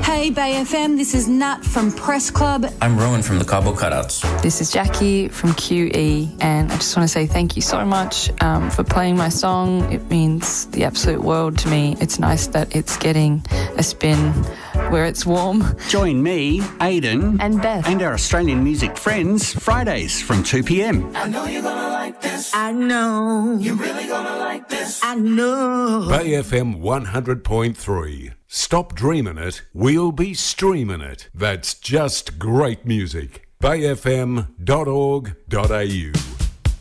Hey Bay FM, this is Nat from Press Club. I'm Rowan from the Cabo Cutouts. This is Jackie from QE, and I just want to say thank you so much for playing my song. It means the absolute world to me. It's nice that it's getting a spin where it's warm. Join me, Aidan, and Beth, and our Australian music friends Fridays from 2 p.m. I know you're gonna like this. I know you're really gonna like this. I know. Bay FM 100.3. Stop dreaming it, we'll be streaming it. That's just great music. bayfm.org.au